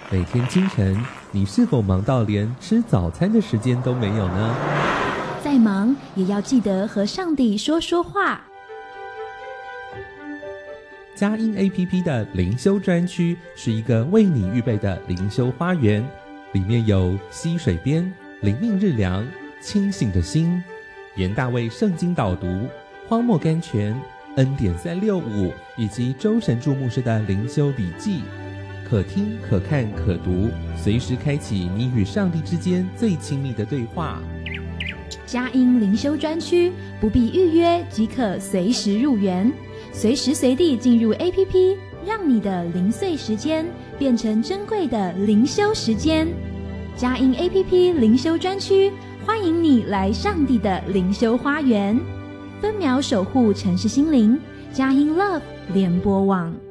每天清晨，你是否忙到连吃早餐的时间都没有呢？ 再忙也要记得和上帝说说话。 佳音 APP 的灵修专区是一个为你预备的灵修花园，里面有溪水边、灵命日粮、清醒的心、严大卫圣经导读、荒漠甘泉、恩典365以及周神助牧师的灵修笔记，可听可看可读，随时开启你与上帝之间最亲密的对话。 佳音灵修专区不必预约即可随时入园，随时随地进入 APP， 让你的零碎时间变成珍贵的灵修时间。佳音 APP 灵修专区欢迎你来上帝的灵修花园，分秒守护城市心灵。佳音 Love 联播网。